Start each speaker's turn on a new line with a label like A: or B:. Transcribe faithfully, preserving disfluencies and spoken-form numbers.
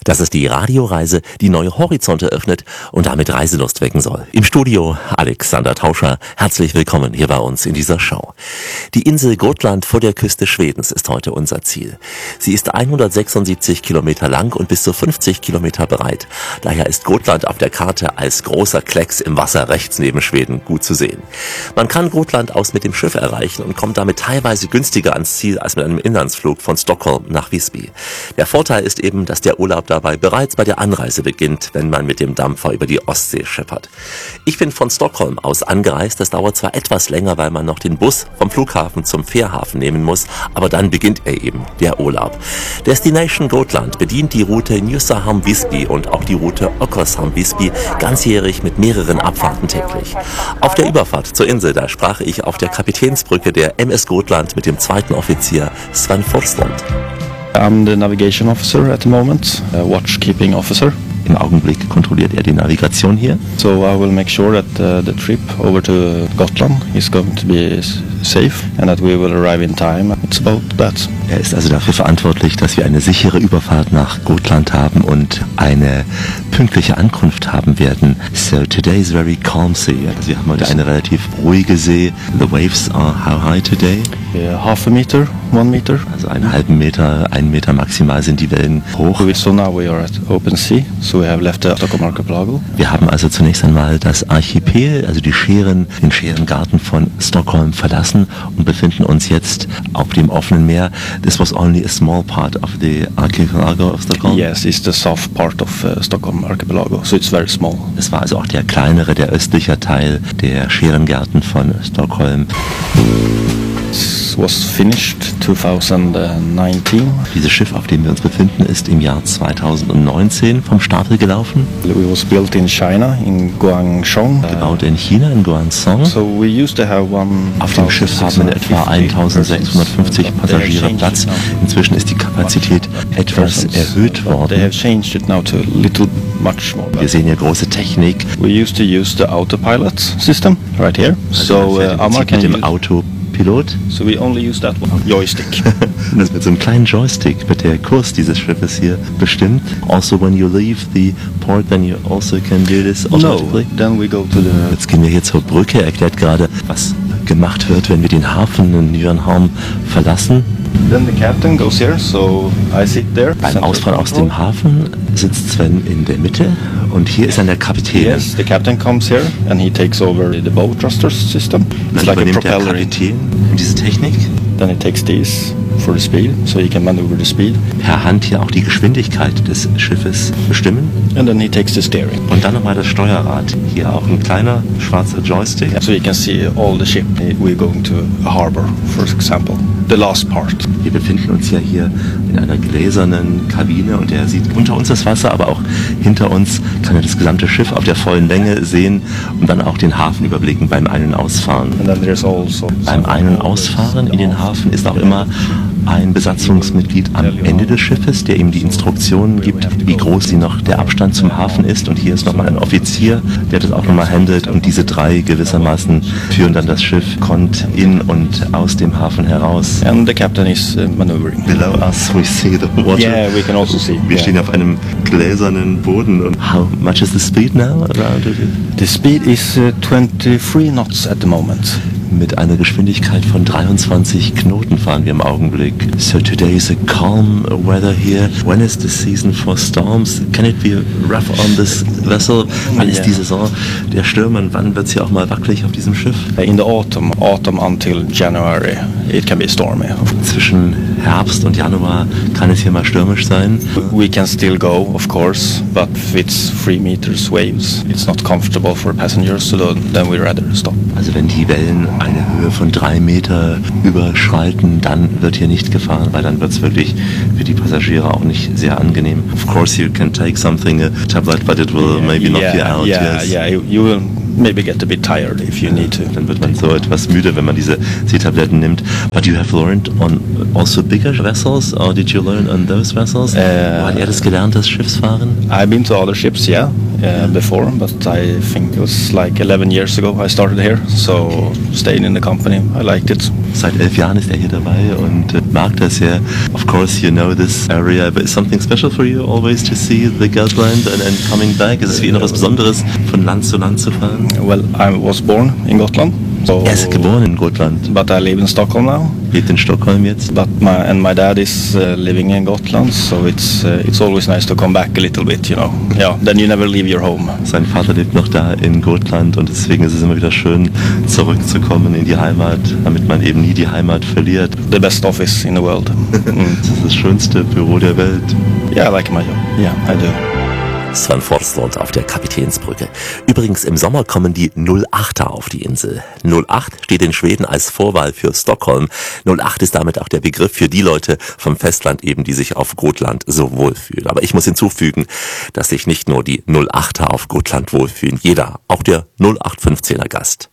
A: Das ist die Radioreise, die neue Horizonte öffnet und damit Reiselust wecken soll. Im Studio Alexander Tauscher. Herzlich willkommen hier bei uns in dieser Show. Die Insel Gotland vor der Küste Schwedens ist heute unser Ziel. Sie ist hundertsechsundsiebzig Kilometer lang und bis zu fünfzig Kilometer breit. Daher ist Gotland auf der Karte als großer Klecks im Wasser rechts neben Schweden gut zu sehen. Man kann Gotland aus mit dem Schiff erreichen und kommt damit teilweise günstiger ans Ziel als mit einem Inlandsflug von Stockholm nach Visby. Der Vorteil ist eben, dass der Urlaub dabei bereits bei der Anreise beginnt, wenn man mit dem Dampfer über die Ostsee schippert. Ich bin von Stockholm aus angereist. Das dauert zwar etwas länger, weil man noch den Bus vom Flughafen zum Fährhafen nehmen muss, aber dann beginnt er eben, der Urlaub. Destination Gotland bedient die Route Nysaham-Visby und auch die Route Oskarshamn-Visby ganzjährig mit mehreren Abfahrten täglich. Auf der Überfahrt zur Insel, da sprach ich auf der Kapitänsbrücke der M S Gotland mit dem zweiten Offizier Sven Forslund.
B: I'm the navigation officer at the moment, a watchkeeping officer.
A: Im Augenblick kontrolliert er die Navigation hier.
B: So I will make sure that uh, the trip over to Gotland is going to be safe and that we will arrive in time. It's about that.
A: Er ist also dafür verantwortlich, dass wir eine sichere Überfahrt nach Gotland haben und eine pünktliche Ankunft haben werden. So today is very calm sea. Also wir haben heute eine relativ ruhige See. The waves are how high today?
B: Yeah, half a meter, one meter.
A: Also einen halben Meter, einen Meter maximal sind die Wellen hoch.
B: So now we are at open sea. So we have left the Stockholm Archipelago.
A: Wir haben also zunächst einmal das Archipel, also die Scheren, den Scherengarten von Stockholm verlassen und befinden uns jetzt auf dem offenen Meer. This was only a small part of the archipelago of Stockholm.
B: Yes, it's the south part of uh, Stockholm Archipelago, so it's very small.
A: Es war also auch der kleinere, der östliche Teil der Scherengärten von Stockholm.
B: It was finished twenty nineteen.
A: Dieses Schiff, auf dem wir uns befinden, ist im Jahr zweitausendneunzehn vom Stapel gelaufen.
B: It was built in China, in Guangzhou.
A: Gebaut in China, in Guangzhou.
B: So we used to have one.
A: Auf dem Schiff haben wir etwa eintausendsechshundertfünfzig Passagiere Platz. Inzwischen ist die Kapazität etwas erhöht worden.
B: They have changed it now to a little much more.
A: Wir sehen hier große Technik.
B: We used to use the autopilot system right here.
A: So uh, Amar mit dem Auto Pilot.
B: So we only use that one joystick.
A: Das mit so einem kleinen Joystick wird der Kurs dieses Schiffes hier bestimmt. Also when you leave the port, then you also can do this automatically.
B: No, then we go to the.
A: Jetzt gehen wir hier zur Brücke. Er erklärt gerade, was gemacht wird, wenn wir den Hafen in Nysaham verlassen.
B: Then the captain goes here, so I sit there.
A: Beim Ausfahren aus dem Hafen sitzt Sven in der Mitte und hier ist dann der Kapitän.
B: Yes, the captain comes here and he takes over the bow thruster system.
A: It's like a propeller. Der Kapitän diese Technik.
B: Then he takes these for the speed, so he can maneuver the speed.
A: Per Hand hier auch die Geschwindigkeit des Schiffes bestimmen.
B: And then he takes the steering.
A: Und dann nochmal das Steuerrad. Hier auch ein kleiner schwarzer Joystick.
B: So you can see all the ship. We're going to a harbor, for example. The last part.
A: Wir befinden uns ja hier in einer gläsernen Kabine und er sieht unter uns das Wasser, aber auch hinter uns kann er das gesamte Schiff auf der vollen Länge sehen und dann auch den Hafen überblicken beim Ein- und Ausfahren.
B: And then there's also
A: beim Ein- und Ausfahren in den Hafen ist auch immer ein Besatzungsmitglied am Ende des Schiffes, der ihm die Instruktionen gibt, wie groß die noch der Abstand zum Hafen ist. Und hier ist nochmal ein Offizier, der das auch nochmal handelt. Und diese drei gewissermaßen führen dann das Schiff kont in und aus dem Hafen heraus.
B: And the captain is uh, maneuvering.
A: Below us we see the water.
B: Yeah, we can also see.
A: Wir
B: yeah.
A: stehen auf einem gläsernen Boden. Und how much is the speed now around it?
B: The speed is uh, twenty-three knots at the moment.
A: Mit einer Geschwindigkeit von dreiundzwanzig Knoten fahren wir im Augenblick. So today is a calm weather here. When is the season for storms? Can it be rough on this vessel? Wann ist die Saison der Stürme und wann wird es hier auch mal wackelig auf diesem Schiff?
B: In the autumn, autumn until January, it can be stormy.
A: Zwischen Herbst und Januar kann es hier mal stürmisch sein.
B: We can still go, of course, but if it's three meters waves, it's not comfortable for passengers, so then we rather stop.
A: Also wenn die Wellen eine Höhe von drei Meter überschreiten, dann wird hier nicht gefahren, weil dann wird es wirklich für die Passagiere auch nicht sehr angenehm. Of course you can take something, a tablet, but it will maybe knock you out.
B: Yeah,
A: yes.
B: yeah, you will maybe get a bit tired if you need to.
A: Dann wird man so etwas müde, wenn man diese Seetabletten nimmt. But you have learned on also bigger vessels, or did you learn on those vessels?
B: Uh,
A: Wo hat er das gelernt, das Schiffsfahren?
B: I've been to other ships, yeah. uh, before, but I think it was like eleven years ago I started here, so staying in the company, I liked it.
A: Seit elf Jahren ist er hier dabei und äh, mag das sehr. Of course, you know this area, but it's something special for you always to see the Gotland and, and coming back. Ist es für ihn noch was Besonderes, von Land zu Land zu fahren?
B: Well, I was born in Gotland. So,
A: er ist geboren in Gotland.
B: But I live in Stockholm now.
A: Lebt in Stockholm jetzt.
B: But my and my dad is uh, living in Gotland, so it's uh, it's always nice to come back a little bit, you know. Yeah, then you never leave your home.
A: Sein Vater lebt noch da in Gotland und deswegen ist es immer wieder schön, zurückzukommen in die Heimat, damit man eben nie die Heimat verliert.
B: The best office in the world.
A: Mm. Das ist das schönste Büro der Welt.
B: Yeah, I like my job. Yeah, I do.
A: Sven Forslund auf der Kapitänsbrücke. Übrigens, im Sommer kommen die null achter auf die Insel. null acht steht in Schweden als Vorwahl für Stockholm. null acht ist damit auch der Begriff für die Leute vom Festland eben, die sich auf Gotland so wohlfühlen. Aber ich muss hinzufügen, dass sich nicht nur die null achter auf Gotland wohlfühlen. Jeder, auch der null acht fünfzehner Gast.